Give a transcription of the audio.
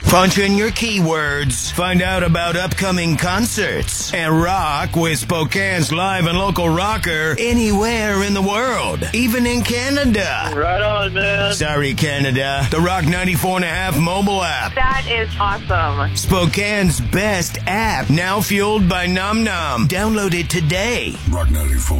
Punch in your keywords, find out about upcoming concerts, and rock with Spokane's live and local rocker anywhere in the world, even in Canada. Right on, man. Sorry, Canada. The Rock 94.5 mobile app. That is awesome. Spokane's best app, now fueled by Nom Nom. Download it today. Rock 94.